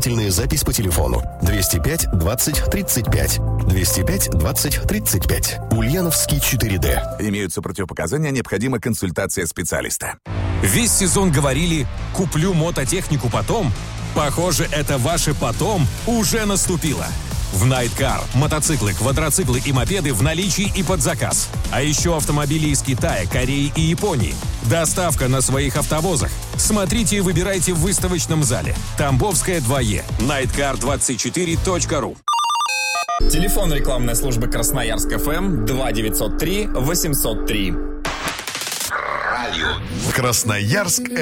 Запись по телефону 205 20 35. 205 20 35. Ульяновский 4D. Имеются противопоказания, необходима консультация специалиста. Весь сезон говорили «Куплю мототехнику потом». Похоже, это ваше «потом» уже наступило. В Найткар мотоциклы, квадроциклы и мопеды в наличии и под заказ. А еще автомобили из Китая, Кореи и Японии. Доставка на своих автовозах. Смотрите и выбирайте в выставочном зале. Тамбовская 2Е. Найткар24.ру. Телефон рекламной службы Красноярск ФМ 2903 803. Красноярск